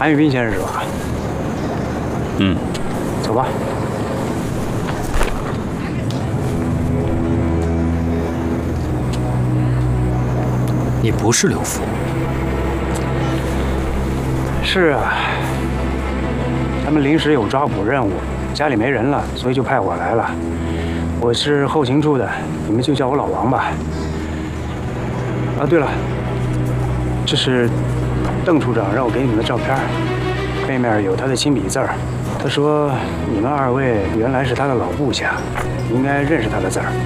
韩玉斌先生是吧？ 嗯， 走吧。 你不是刘福？ 是啊，他们临时有抓捕任务，家里没人了，所以就派我来了。我是后勤处的，你们就叫我老王吧。啊，对了，这是邓处长让我给你们的照片，背面有他的亲笔字儿。他说你们二位原来是他的老部下，应该认识他的字儿。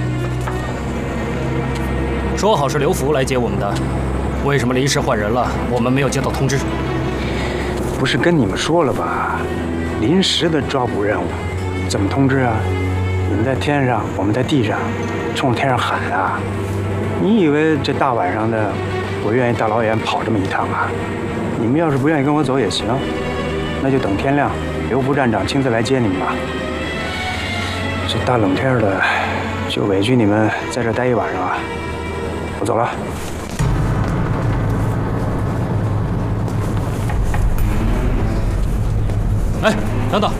说好是刘福来接我们的，为什么临时换人了？我们没有接到通知。 不是跟你们说了吧？临时的抓捕任务，怎么通知啊？你们在天上，我们在地上，冲天上喊啊！你以为这大晚上的，我愿意大老远跑这么一趟啊？你们要是不愿意跟我走也行，那就等天亮，刘副站长亲自来接你们吧。这大冷天的，就委屈你们在这待一晚上啊！我走了。 哎，等等！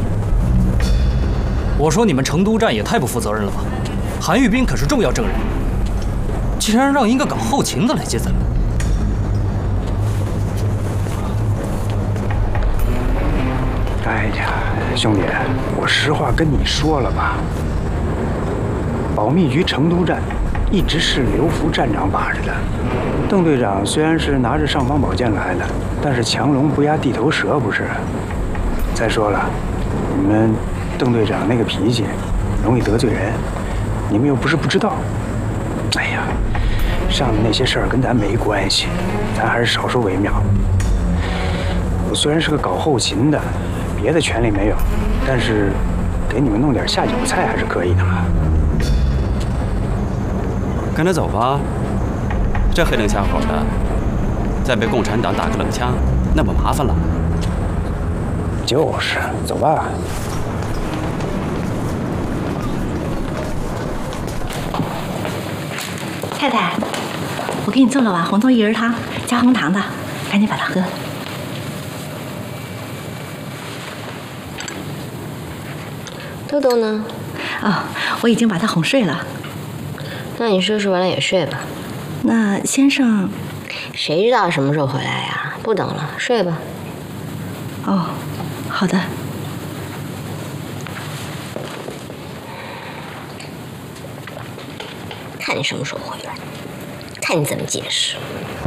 我说你们成都站也太不负责任了吧？韩玉斌可是重要证人，竟然让一个搞后勤的来接咱们。 哎呀，兄弟，我实话跟你说了吧，保密局成都站一直是刘福站长把着的。邓队长虽然是拿着尚方宝剑来的，但是强龙不压地头蛇，不是？再说了，你们邓队长那个脾气，容易得罪人，你们又不是不知道。哎呀，上的那些事儿跟咱没关系，咱还是少说为妙。我虽然是个搞后勤的，别的权利没有，但是给你们弄点下酒菜还是可以的嘛。 跟着走吧，这黑灯瞎火的，再被共产党打个冷枪，那不麻烦了。 就是，走吧。 太太，我给你做了碗红豆薏仁汤，加红糖的，赶紧把它喝。 豆豆呢？ 哦，我已经把他哄睡了。 那你收拾完了也睡吧。 那先生， 谁知道什么时候回来呀？不等了，睡吧。 哦，好的。 看你什么时候回来，看你怎么解释。